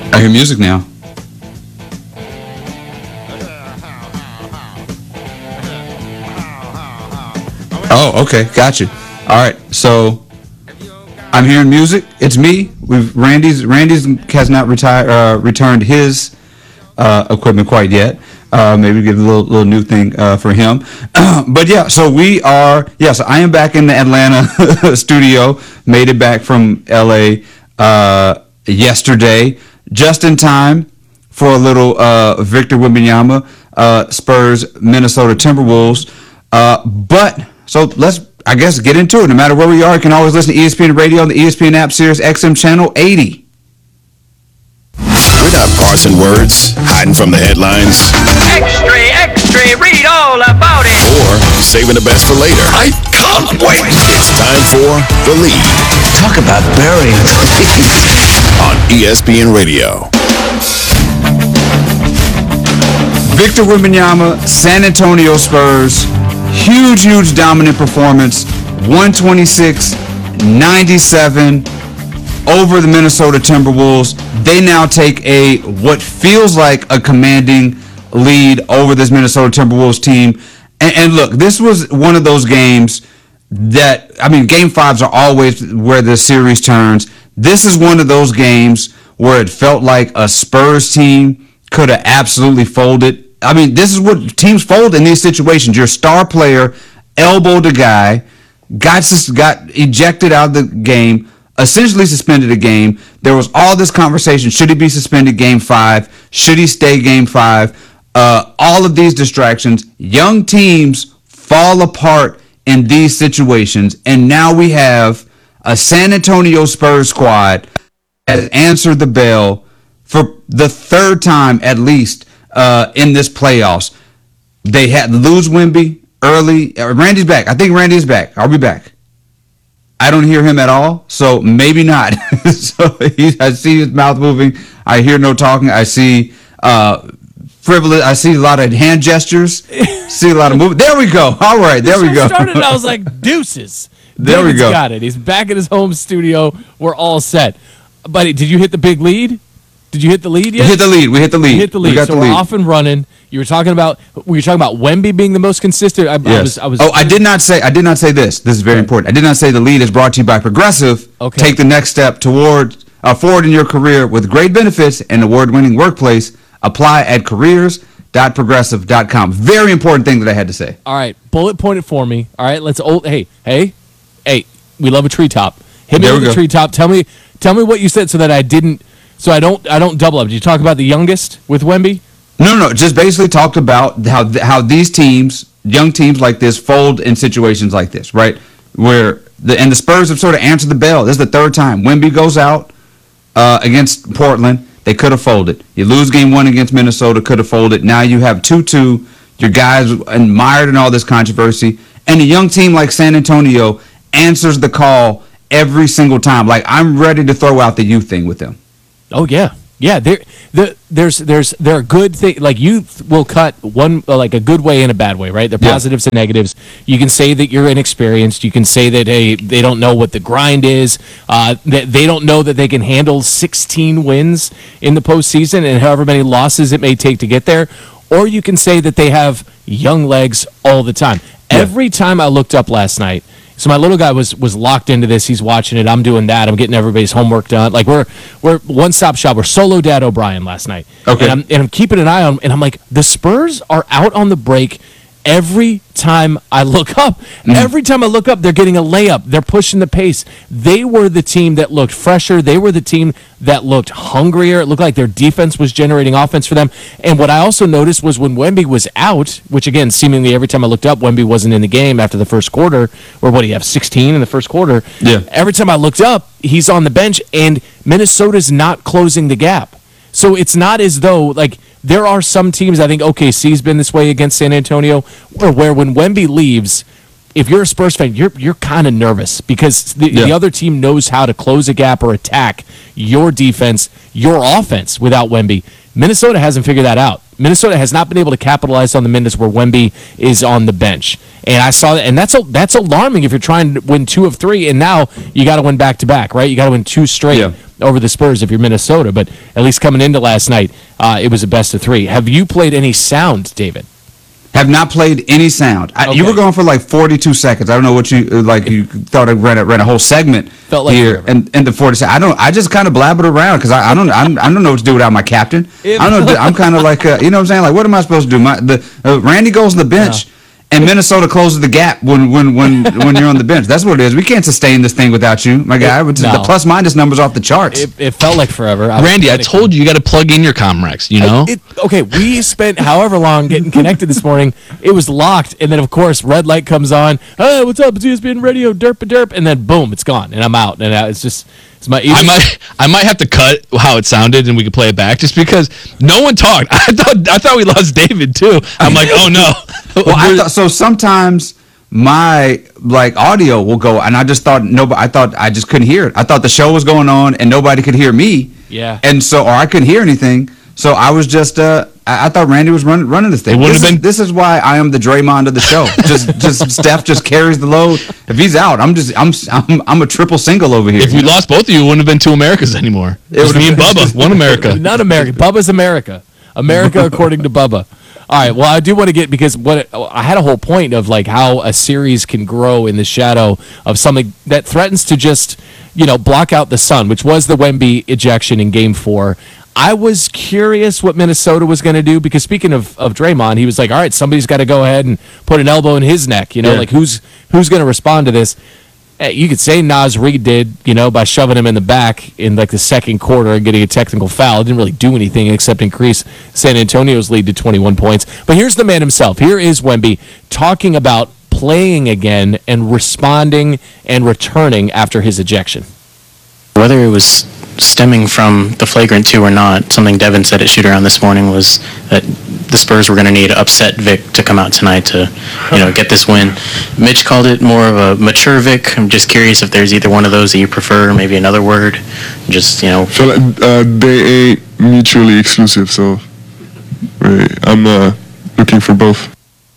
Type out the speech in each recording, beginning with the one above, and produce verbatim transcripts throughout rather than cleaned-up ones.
I hear music now. Oh, okay, got you. All right, so I'm hearing music. It's me. We've Randy's. Randy's has not retired, uh, returned his uh, equipment quite yet. Uh, maybe get a little little new thing uh, for him. But yeah, so we are. Yes, I am back in the Atlanta studio. Made it back from L A uh, yesterday, just in time for a little uh, Victor Wembanyama uh, Spurs Minnesota Timberwolves. Uh, but so let's, I guess, get into it. No matter where we are, you can always listen to E S P N Radio on the E S P N app, Sirius X M channel eighty. We're not parsing words, hiding from the headlines. Extra, extra, read all about it. Or saving the best for later. I can't wait. It's time for The Lead. Talk about burying the lead. On E S P N Radio. Victor Wembanyama, San Antonio Spurs, huge, huge dominant performance, one twenty-six ninety-seven over the Minnesota Timberwolves. They now take a, what feels like a commanding lead over this Minnesota Timberwolves team. And, and look, this was one of those games that, I mean, game fives are always where the series turns. This is one of those games where it felt like a Spurs team could have absolutely folded. I mean, this is what teams fold in these situations. Your star player elbowed a guy, got got ejected out of the game, essentially suspended a game. There was all this conversation. Should he be suspended game five? Should he stay game five? Uh, all of these distractions. Young teams fall apart in these situations. And now we have a San Antonio Spurs squad that has answered the bell for the third time at least uh, in this playoffs. They had to lose Wemby early. Uh, Randy's back. I think Randy's back. I'll be back. I don't hear him at all, so maybe not. so he, I see his mouth moving. I hear no talking. I see uh, frivolous. I see a lot of hand gestures. see a lot of movement. There we go. All right, there we go. Started, and I was like, deuces. There David's we go. Got it. He's back in his home studio. We're all set. Buddy, did you hit the big lead? Did you hit the lead yet? We hit the lead. We hit the lead. We hit the lead. We got so the we're lead. off and running. You were talking about. We were talking about Wemby being the most consistent. I, Yes. I was. I was. Oh, I did not say. I did not say this. This is very Okay. important. I did not say the lead is brought to you by Progressive. Okay. Take the next step toward uh, forward in your career with great benefits and award-winning workplace. Apply at careers dot progressive dot com. Very important thing that I had to say. All right, bullet point it for me. All right, let's. Old. Hey, hey, hey. We love a treetop. Hit me There we with a go. treetop. Tell me. Tell me what you said so that I didn't. So I don't. I don't double up. Did you talk about the youngest with Wemby? No, no, just basically talked about how how these teams, young teams like this, fold in situations like this, right? Where the and the Spurs have sort of answered the bell. This is the third time Wemby goes out uh, against Portland. They could have folded. You lose game one against Minnesota, could have folded. Now you have two two. Your guys admired in all this controversy, and a young team like San Antonio answers the call every single time. Like, I'm ready to throw out the youth thing with them. Oh yeah, yeah. There, there there's, there's, there are good things. Like youth will cut one, like a good way and a bad way, right? They're Yeah. positives and negatives. You can say that you're inexperienced. You can say that hey, they don't know what the grind is. Uh, that they don't know that they can handle sixteen wins in the postseason and however many losses it may take to get there. Or you can say that they have young legs all the time. Yeah. Every time I looked up last night. So my little guy was was locked into this. He's watching it. I'm doing that. I'm getting everybody's homework done. Like we're we're one stop shop. We're solo dad O'Brien last night. Okay. And I'm and I'm keeping an eye on. And I'm like, the Spurs are out on the break every time I look up. Mm-hmm. Every time I look up, they're getting a layup. They're pushing the pace. They were the team that looked fresher. They were the team that looked hungrier. It looked like their defense was generating offense for them. And what I also noticed was when Wemby was out, which again, seemingly every time I looked up, Wemby wasn't in the game after the first quarter, or what do you have, sixteen in the first quarter? Yeah. Every time I looked up, he's on the bench, and Minnesota's not closing the gap. So it's not as though, like, there are some teams, I think O K C's been this way against San Antonio, where, where when Wemby leaves, if you're a Spurs fan, you're you're kind of nervous because the, Yeah. the other team knows how to close a gap or attack your defense, your offense without Wemby. Minnesota hasn't figured that out. Minnesota has not been able to capitalize on the minutes where Wemby is on the bench. And I saw that, and that's a, that's alarming if you're trying to win two of three, and now you got to win back to back, right? You got to win two straight Yeah. over the Spurs if you're Minnesota. But at least coming into last night, uh, it was a best of three. Have you played any sound, David? Have not played any sound. I, you Okay. were going for like forty-two seconds. I don't know what you like. You thought I ran a, ran a whole segment Felt like here, forever. and and the forty seconds. I don't. I just kind of blabbered around because I, I don't. I'm, I don't know what to do without my captain. I don't know. I'm kind of like uh, you know what I'm saying. Like, what am I supposed to do? My the uh, Randy goes on the bench. And Minnesota closes the gap when when when when you're on the bench. That's what it is. We can't sustain this thing without you, my guy. Which is no. the plus minus numbers off the charts. It, it felt like forever. I was Randy, I panicking. told you you got to plug in your Comrex, you know? It, okay, we spent however long getting connected this morning. It was locked, and then of course red light comes on. Hey, what's up? It's E S P N Radio, derp a derp, and then boom, it's gone, and I'm out, and uh, it's just it's my. I might I might have to cut how it sounded and we could play it back just because no one talked. I thought I thought we lost David too. I'm like, oh no. Well, I thought so. Sometimes my like audio will go, and I just thought nobody. I thought I just couldn't hear it. I thought the show was going on, and nobody could hear me. Yeah. And so, or I couldn't hear anything. So I was just. Uh, I, I thought Randy was running running this thing. It wouldn't this have is, been- This is why I am the Draymond of the show. just, just Steph just carries the load. If he's out, I'm just. I'm. I'm. I'm a triple single over here. If we lost both of you, it wouldn't have been two Americas anymore. It was would've me and been- Bubba, one America. Not America. Bubba's America. America according to Bubba. All right. Well, I do want to get because what I had a whole point of like how a series can grow in the shadow of something that threatens to just you know block out the sun, which was the Wemby ejection in Game Four. I was curious what Minnesota was going to do because speaking of, of Draymond, he was like, all right, somebody's got to go ahead and put an elbow in his neck. You know, Yeah. like who's who's going to respond to this? Hey, you could say Naz Reid did, you know, by shoving him in the back in like the second quarter and getting a technical foul. It didn't really do anything except increase San Antonio's lead to twenty-one points. But here's the man himself. Here is Wemby talking about playing again and responding and returning after his ejection. Whether it was stemming from the flagrant two or not, something Devin said at shoot-around this morning was that the Spurs were going to need to upset Vic to come out tonight to, you know, get this win. Mitch called it more of a mature Vic. I'm just curious if there's either one of those that you prefer, maybe another word. Just, you know. I feel like uh, they ain't mutually exclusive, so right, I'm uh, looking for both.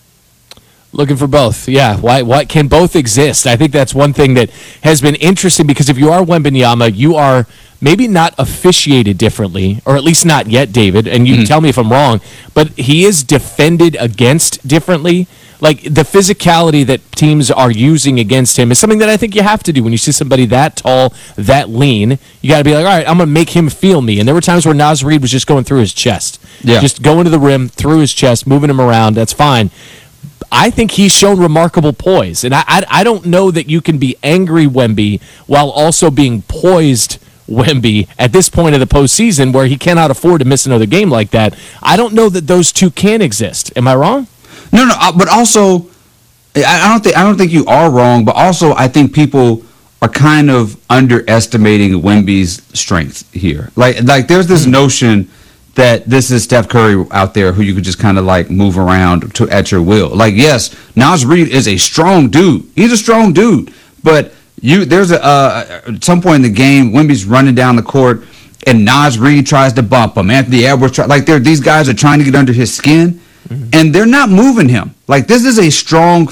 Looking for both, yeah. Why? Why can both exist? I think that's one thing that has been interesting because if you are Wembanyama, you are maybe not officiated differently, or at least not yet, David. And you can tell me if I'm wrong, but he is defended against differently. Like the physicality that teams are using against him is something that I think you have to do when you see somebody that tall, that lean. You got to be like, all right, I'm gonna make him feel me. And there were times where Naz Reid was just going through his chest, Yeah. just going to the rim, through his chest, moving him around. That's fine. I think he's shown remarkable poise, and I, I I don't know that you can be angry Wemby while also being poised Wemby at this point of the postseason where he cannot afford to miss another game like that. I don't know that those two can exist. Am I wrong? No, no, uh, but also, I I don't think I don't think you are wrong. But also, I think people are kind of underestimating Wemby's strength here. Like, like there's this notion that this is Steph Curry out there who you could just kind of like move around to at your will. Like, yes, Naz Reid is a strong dude. He's a strong dude, but you there's a uh, at some point in the game, Wemby's running down the court, and Naz Reid tries to bump him. Anthony Edwards, try, like they're these guys are trying to get under his skin, and they're not moving him. Like this is a strong